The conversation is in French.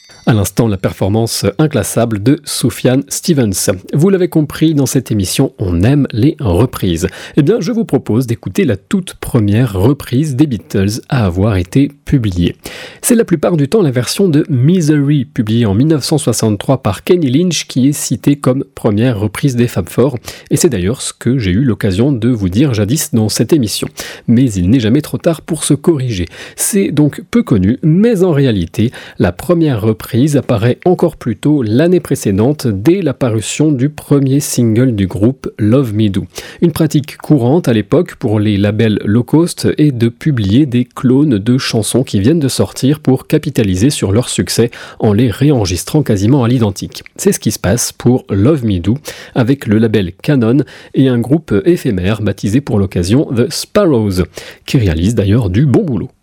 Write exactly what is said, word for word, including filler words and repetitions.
À l'instant, la performance inclassable de Sufjan Stevens. Vous l'avez compris, dans cette émission, on aime les reprises. Eh bien, je vous propose d'écouter la toute première reprise des Beatles à avoir été publiée. C'est la plupart du temps la version de Misery, publiée en dix-neuf cent soixante-trois par Kenny Lynch, qui est citée comme première reprise des Fab Four. Et c'est d'ailleurs ce que j'ai eu l'occasion de vous dire jadis dans cette émission. Mais il n'est jamais trop tard pour se corriger. C'est donc peu connu, mais en réalité, la première reprise apparaît encore plus tôt l'année précédente, dès la parution du premier single du groupe, Love Me Do. Une pratique courante à l'époque pour les labels low cost est de publier des clones de chansons qui viennent de sortir pour capitaliser sur leur succès en les réenregistrant quasiment à l'identique. C'est ce qui se passe pour Love Me Do avec le label Canon et un groupe éphémère baptisé pour l'occasion The Sparrows, qui réalise d'ailleurs du bon boulot.